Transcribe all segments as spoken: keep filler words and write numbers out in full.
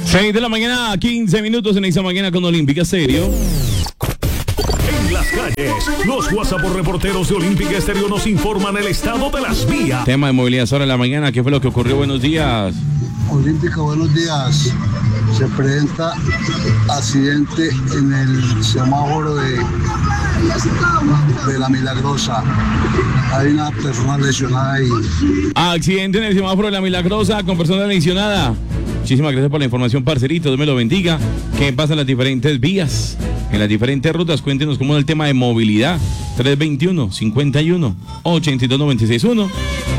seis de la mañana, quince minutos en esta mañana con Olímpica Estéreo. En las calles, los WhatsApp reporteros de Olímpica Estéreo nos informan el estado de las vías. Tema de movilidad ahora en la mañana. ¿Qué fue lo que ocurrió? Buenos días. Olímpica, buenos días. Se presenta accidente en el semáforo de, de La Milagrosa. Hay una persona lesionada ahí. Accidente en el semáforo de La Milagrosa con persona lesionada. Muchísimas gracias por la información, parcerito. Dios me lo bendiga. ¿Qué pasa en las diferentes vías? En las diferentes rutas, cuéntenos cómo es el tema de movilidad. tres veintiuno, cincuenta y uno, ochenta y dos noventa y seis uno.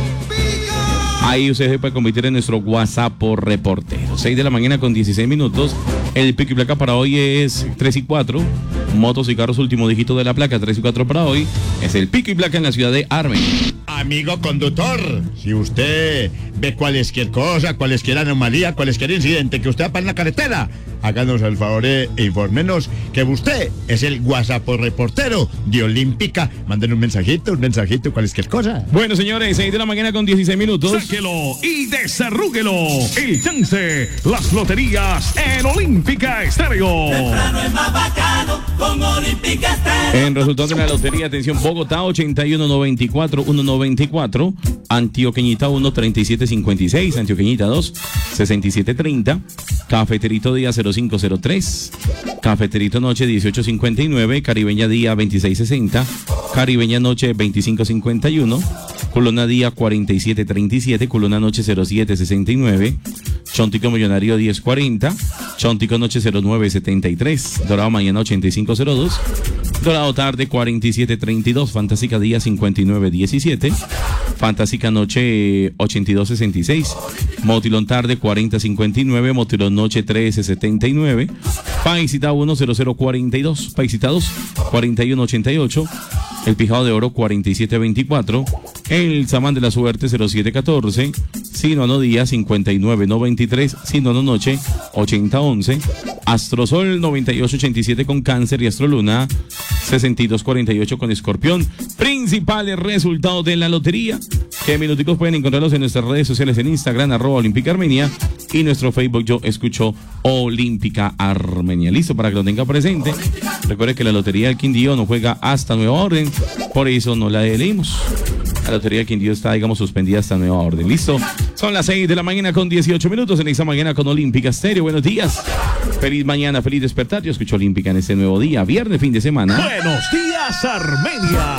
Ahí usted se puede convertir en nuestro WhatsApp por reportero. seis de la mañana con dieciséis minutos. El pico y placa para hoy es tres y cuatro. Motos y carros, último dígito de la placa, tres y cuatro para hoy. Es el pico y placa en la ciudad de Armenia. Amigo conductor, si usted ve cualquier cosa, cualquier anomalía, cualquier incidente que usted apa en la carretera, háganos el favor e infórmenos que usted es el WhatsApp reportero de Olímpica. Manden un mensajito, un mensajito, cualquier cosa. Bueno, señores, seis de la mañana con dieciséis minutos. Sáquelo y desarrúguelo. El chance, las loterías en Olímpica Estéreo. Temprano es más bacano con Olímpica Estéreo. En resultado de la lotería, atención, Bogotá ochenta y uno noventa y cuatro, uno noventa y cuatro, Antioqueñita uno treinta y siete cincuenta y seis, Antioqueñita dos sesenta y siete treinta, Cafeterito Día cero cinco cero tres, Cafeterito Noche dieciocho cincuenta y nueve, Caribeña Día veintiséis sesenta, Caribeña Noche veinticinco cincuenta y uno, Culona Día cuarenta y siete treinta y siete, Culona Noche cero siete sesenta y nueve, Chontico Millonario diez cuarenta, Chontico Noche cero nueve setenta y tres, Dorado Mañana ochenta y cinco cero dos, Dorado Tarde cuarenta y siete treinta y dos, Fantástica Día cincuenta y nueve diecisiete, Fantástica Noche ochenta y dos sesenta y seis, Motilón Tarde cuarenta cincuenta y nueve, Motilón Noche trece setenta y nueve, Paisita uno cero cero cuarenta y dos, Paisita dos cuarenta y uno ochenta y ocho, El Pijado de Oro cuarenta y siete veinticuatro, El Samán de la Suerte cero siete catorce, Sinoano Día cincuenta y nueve noventa y tres, Sinoano Noche ochenta once, Astrosol noventa y ocho ochenta y siete con Cáncer y Astroluna sesenta y dos cuarenta y ocho con Escorpión. Principales resultados de la lotería, que minuticos pueden encontrarlos en nuestras redes sociales, en Instagram, arroba Olímpica Armenia, y nuestro Facebook, Yo Escucho Olímpica Armenia. Listo, para que lo tenga presente. Recuerde que la lotería del Quindío no juega hasta nueva orden, por eso no la leímos. La lotería del Quindío está, digamos, suspendida hasta nueva orden. Listo, son las seis de la mañana con dieciocho minutos en esta mañana con Olímpica Estéreo. Buenos días, feliz mañana, feliz despertar. Yo escucho Olímpica en este nuevo día, viernes, fin de semana. Buenos días, Armenia.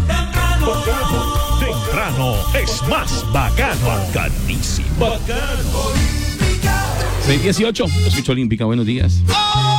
Temprano es más bacano, bacanísimo. Bacano. seis dieciocho, escucho Olímpica, buenos días. ¡Oh!